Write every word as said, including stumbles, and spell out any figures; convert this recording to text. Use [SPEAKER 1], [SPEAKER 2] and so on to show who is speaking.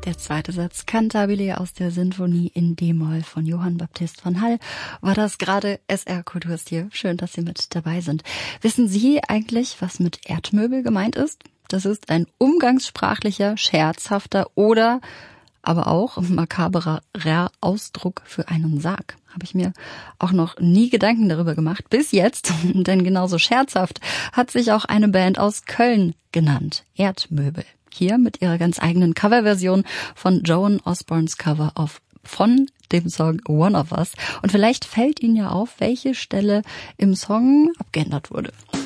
[SPEAKER 1] Der zweite Satz Cantabile aus der Sinfonie in D-Moll von Johann Baptist von Hall war das gerade. S R Kulturstil. Schön, dass Sie mit dabei sind. Wissen Sie eigentlich, was mit Erdmöbel gemeint ist? Das ist ein umgangssprachlicher, scherzhafter oder aber auch makaberer Ausdruck für einen Sarg. Habe ich mir auch noch nie Gedanken darüber gemacht. Bis jetzt, denn genauso scherzhaft hat sich auch eine Band aus Köln genannt. Erdmöbel. Hier mit ihrer ganz eigenen Coverversion von Joan Osbornes Cover auf von dem Song One of Us. Und vielleicht fällt Ihnen ja auf, welche Stelle im Song abgeändert wurde.